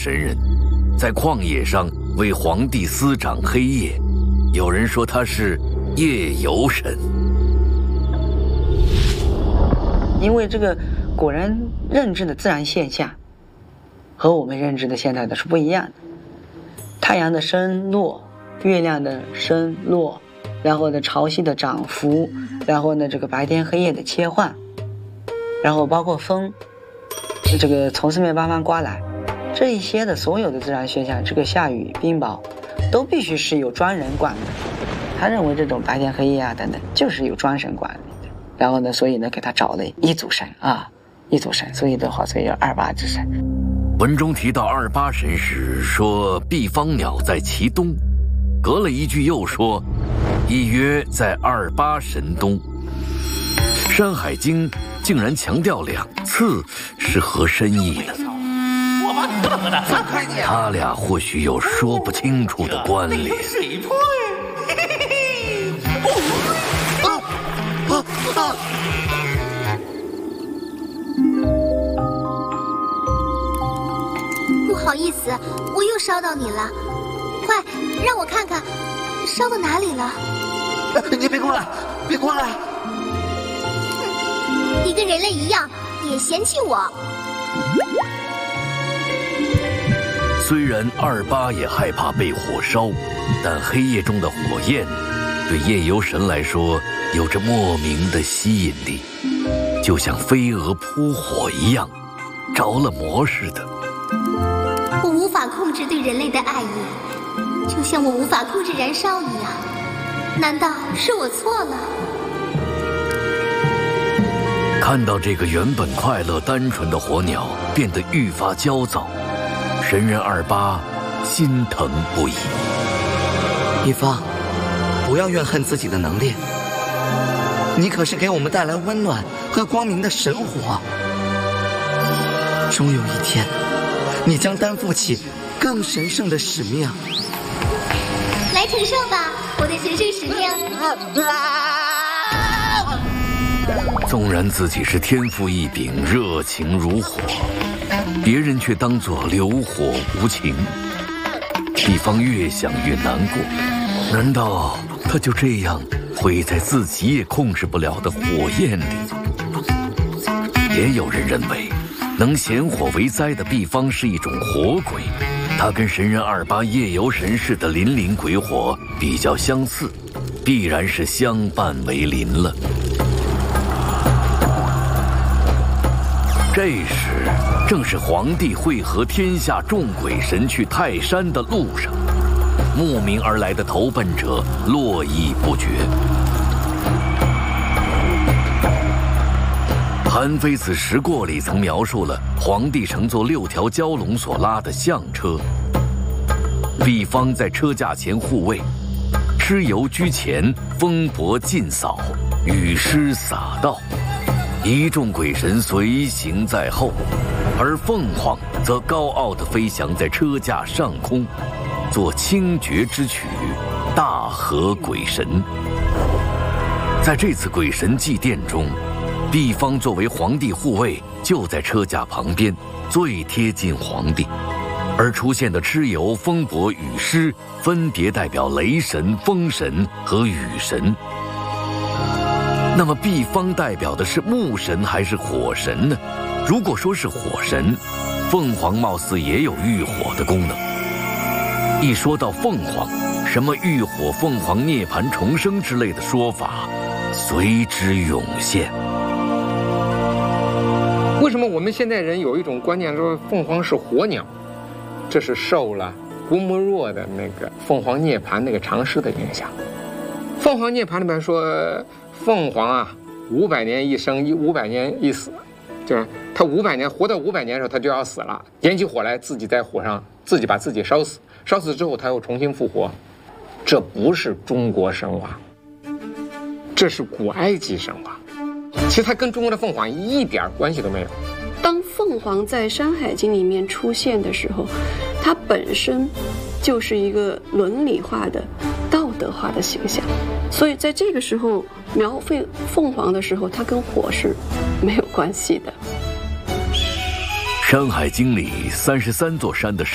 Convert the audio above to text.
神人，在旷野上为皇帝司掌黑夜。有人说他是夜游神。 因为这个古人认知的自然现象和我们认知的现在的是不一样的。太阳的升落，月亮的升落，然后呢潮汐的涨幅，然后呢这个白天黑夜的切换，然后包括风，这个从四面八方刮来，这一些的所有的自然现象，这个下雨冰雹都必须是有专人管的。他认为这种白天黑夜啊等等就是有专神管理的，然后呢所以呢给他找了一组神啊，一组神，所以的话所以有28之神。 文中提到28神时说毕方鸟在其东，隔了一句又说亦曰在28神东。山海经竟然强调2次，是何深意呢？他俩或许有说不清楚的关联。 不好意思，我又烧到你了，快让我看看烧到哪里了。 你别过来，别过来！ 你跟人类一样也嫌弃我。 虽然28也害怕被火烧，但黑夜中的火焰对夜游神来说有着莫名的吸引力，就像飞蛾扑火一样，着了魔似的。 我无法控制对人类的爱意，就像我无法控制燃烧一样。难道是我错了？ 看到这个原本快乐单纯的火鸟变得愈发焦躁，神人28心疼不已。 一方，不要怨恨自己的能力，你可是给我们带来温暖和光明的神火。终有一天，你将担负起更神圣的使命。 来承受吧，我的神圣使命。 纵然自己是天赋异禀，热情如火，别人却当作流火无情。毕方越想越难过，难道他就这样毁在自己也控制不了的火焰里？也有人认为，能显火为灾的毕方是一种火鬼，他跟神人28夜游神似的粼粼鬼火比较相似，必然是相伴为邻了。这时正是皇帝会合天下众鬼神去泰山的路上，慕名而来的投奔者络绎不绝。韩非子《时过》里曾描述了皇帝乘坐6条蛟龙所拉的象车，毕方在车驾前护卫，蚩尤居前，风伯尽扫，雨师洒道，一众鬼神随行在后，而凤凰则高傲地飞翔在车架上空，作清绝之曲，大和鬼神。在这次鬼神祭奠中，毕方作为皇帝护卫，就在车架旁边，最贴近皇帝。而出现的蚩尤、风伯、雨师，分别代表雷神、风神和雨神。那么毕方代表的是木神还是火神呢？如果说是火神，凤凰貌似也有御火的功能。一说到凤凰，什么浴火凤凰涅槃重生之类的说法随之涌现。 为什么我们现代人有一种观念说凤凰是火鸟？这是受了郭沫若的那个凤凰涅槃那个长诗的影响。凤凰涅槃里面说，凤凰啊，500年一生，500年一死，就是它500年活到500年的时候，它就要死了，点起火来，自己在火上自己把自己烧死，烧死之后它又重新复活。这不是中国神话，这是古埃及神话。其实它跟中国的凤凰一点关系都没有。 当凤凰在《山海经》里面出现的时候，它本身就是一个伦理化的、道德化的形象，所以在这个时候描绘凤凰的时候，它跟火是没有关系的。 《山海经》里33座山的